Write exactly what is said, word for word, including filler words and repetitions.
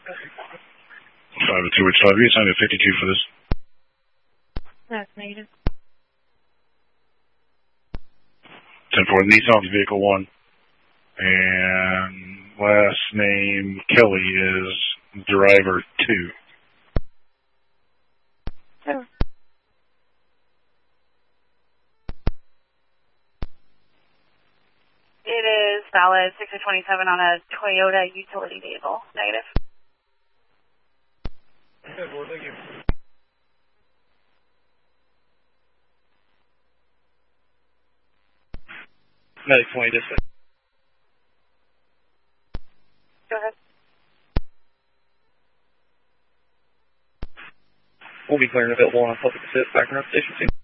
five oh two, which five, you assigned a fifty-two for this. That's negative. ten four, Nissan's vehicle one. And last name Kelly is driver two. Oh. It is valid six of twenty-seven on a Toyota utility vehicle. Negative. Okay, well, thank you. Medic twenty, dispatch. Go ahead. We'll be clearing available on a public assist background station soon.